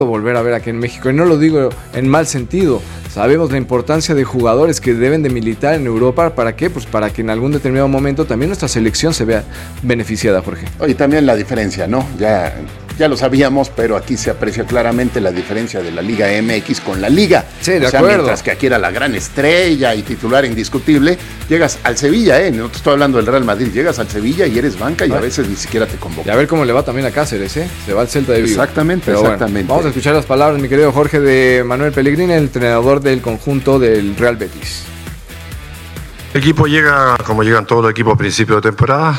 volver a ver aquí en México, y no lo digo en mal sentido. Sabemos la importancia de jugadores que deben de militar en Europa. ¿Para qué? Pues para que en algún determinado momento también nuestra selección se vea beneficiada, Jorge. Oye, también la diferencia, ¿no? Ya lo sabíamos, pero aquí se aprecia claramente la diferencia de la Liga MX con la Liga. Sí, de acuerdo. Mientras que aquí era la gran estrella y titular indiscutible, llegas al Sevilla, no te estoy hablando del Real Madrid, llegas al Sevilla y eres banca y a veces ni siquiera te convocan. Y a ver cómo le va también a Cáceres, se va al Celta de Vigo. Exactamente, pero exactamente. Bueno, vamos a escuchar las palabras, mi querido Jorge, de Manuel Pellegrini, el entrenador del conjunto del Real Betis. El equipo llega, como llegan todos los equipos a principio de temporada,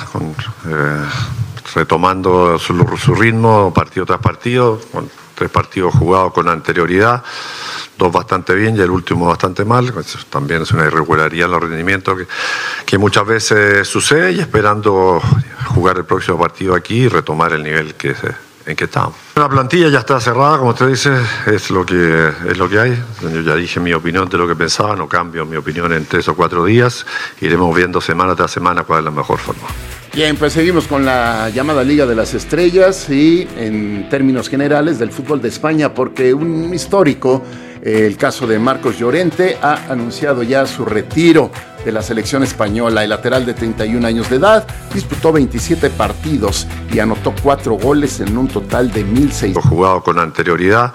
retomando su ritmo partido tras partido, con 3 partidos jugados con anterioridad, 2 bastante bien y el último bastante mal. Eso también es una irregularidad en los rendimientos que muchas veces sucede, y esperando jugar el próximo partido aquí y retomar el nivel en que estamos. La plantilla ya está cerrada, como usted dice, es lo que hay. Yo ya dije mi opinión de lo que pensaba, no cambio mi opinión en 3 o 4 días. Iremos viendo semana tras semana cuál es la mejor forma. Bien, pues seguimos con la llamada Liga de las Estrellas y en términos generales del fútbol de España, porque un histórico, el caso de Marcos Llorente, ha anunciado ya su retiro de la selección española. El lateral de 31 años de edad disputó 27 partidos y anotó 4 goles en un total de 1.600. Jugado con anterioridad,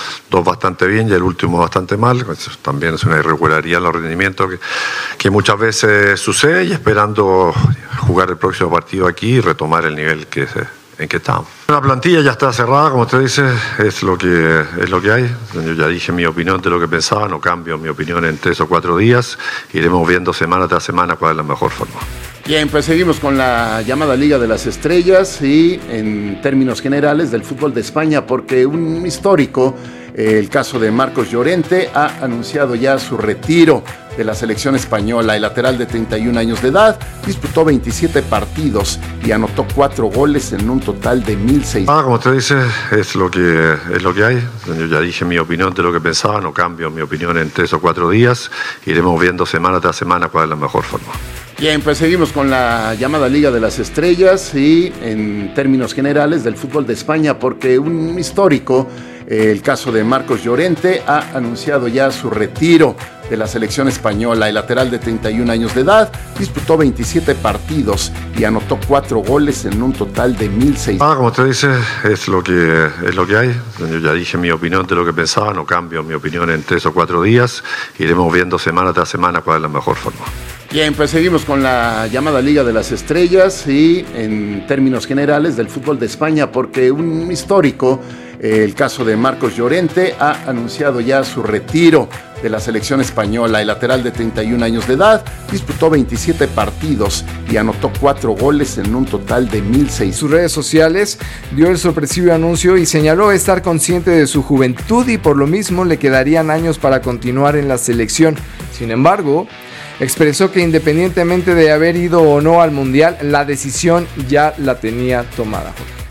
2 bastante bien y el último bastante mal. Eso también es una irregularidad en los rendimientos que muchas veces sucede, y esperando jugar el próximo partido aquí y retomar el nivel en que estamos. La plantilla ya está cerrada, como usted dice, es lo que hay. Yo ya dije mi opinión de lo que pensaba, no cambio mi opinión en 3 o 4 días. Iremos viendo semana tras semana cuál es la mejor forma. Bien, pues seguimos con la llamada Liga de las Estrellas y en términos generales del fútbol de España, porque un histórico, el caso de Marcos Llorente, ha anunciado ya su retiro de la selección española. El lateral de 31 años de edad disputó 27 partidos y anotó 4 goles en un total de 1.600. Como usted dice, es lo que hay. Yo ya dije mi opinión de lo que pensaba, no cambio mi opinión en 3 o 4 días. Iremos viendo semana tras semana cuál es la mejor forma. Bien, pues seguimos con la llamada Liga de las Estrellas y en términos generales del fútbol de España, porque un histórico, el caso de Marcos Llorente, ha anunciado ya su retiro de la selección española. El lateral de 31 años de edad disputó 27 partidos y anotó 4 goles en un total de 1.600. Como usted dice, es lo que hay. Yo ya dije mi opinión de lo que pensaba, no cambio mi opinión en 3 o 4 días. Iremos viendo semana tras semana cuál es la mejor forma. Bien, pues seguimos con la llamada Liga de las Estrellas y en términos generales del fútbol de España, porque un histórico, el caso de Marcos Llorente, ha anunciado ya su retiro de la selección española. El lateral de 31 años de edad disputó 27 partidos y anotó 4 goles en un total de 1.600. Sus redes sociales dio el sorpresivo anuncio y señaló estar consciente de su juventud y por lo mismo le quedarían años para continuar en la selección. Sin embargo, expresó que independientemente de haber ido o no al Mundial, la decisión ya la tenía tomada.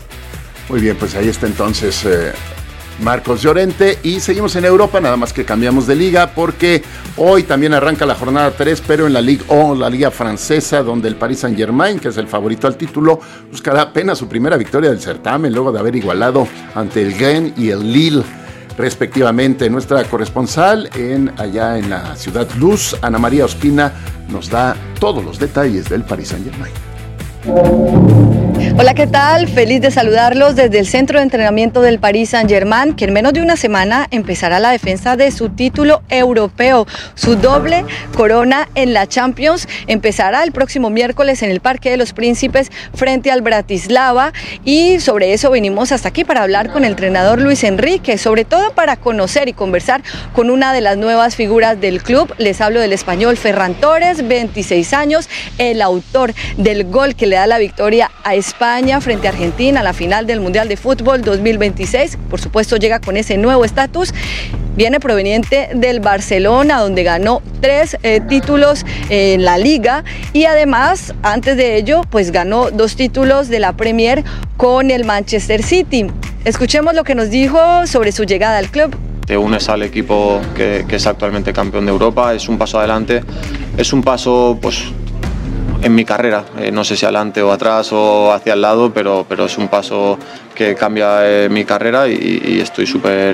Muy bien, pues ahí está entonces Marcos Llorente, y seguimos en Europa, nada más que cambiamos de liga porque hoy también arranca la jornada 3, pero en la Ligue 1, la liga francesa, donde el Paris Saint-Germain, que es el favorito al título, buscará apenas su primera victoria del certamen luego de haber igualado ante el Rennes y el Lille, respectivamente. Nuestra corresponsal allá en la ciudad Luz, Ana María Ospina, nos da todos los detalles del Paris Saint-Germain. Hola, ¿qué tal? Feliz de saludarlos desde el centro de entrenamiento del Paris Saint-Germain, que en menos de una semana empezará la defensa de su título europeo. Su doble corona en la Champions empezará el próximo miércoles en el Parque de los Príncipes frente al Bratislava, y sobre eso venimos hasta aquí para hablar con el entrenador Luis Enrique, sobre todo para conocer y conversar con una de las nuevas figuras del club. Les hablo del español Ferran Torres, 26 años, el autor del gol que le da la victoria a España frente a Argentina a la final del Mundial de Fútbol 2026. Por supuesto, llega con ese nuevo estatus. Viene proveniente del Barcelona, donde ganó 3 títulos en la Liga, y además, antes de ello, pues ganó 2 títulos de la Premier con el Manchester City. Escuchemos lo que nos dijo sobre su llegada al club. Te unes al equipo que es actualmente campeón de Europa, es un paso adelante, es un paso pues en mi carrera. No sé si adelante o atrás o hacia el lado, pero es un paso que cambia mi carrera y estoy súper